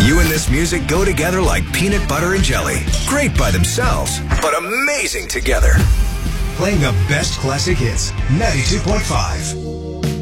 You and this music go together like peanut butter and jelly. Great by themselves, but amazing together. Playing the best classic hits, 92.5.